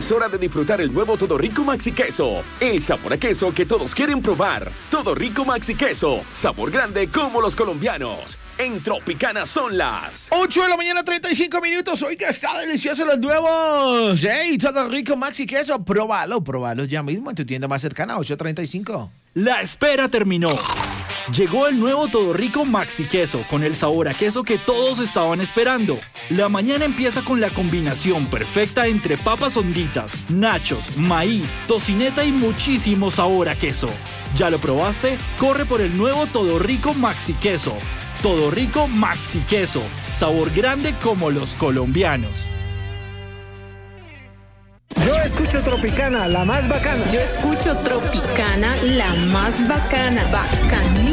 Es hora de disfrutar el nuevo Todo Rico Maxi Queso. El sabor a queso que todos quieren probar. Todo Rico Maxi Queso. Sabor grande como los colombianos. En Tropicana son las 8 de la mañana, 35 minutos. Oiga, está delicioso los nuevos. ¡Ey! Todo Rico Maxi Queso. Próbalo ya mismo en tu tienda más cercana, 835. La espera terminó. Llegó el nuevo Todo Rico Maxi Queso con el sabor a queso que todos estaban esperando. La mañana empieza con la combinación perfecta entre papas honditas, nachos, maíz, tocineta y muchísimo sabor a queso. ¿Ya lo probaste? Corre por el nuevo Todo Rico Maxi Queso. Todo Rico Maxi Queso. Sabor grande como los colombianos. Yo escucho Tropicana, la más bacana. Yo escucho Tropicana, la más bacana. Bacana.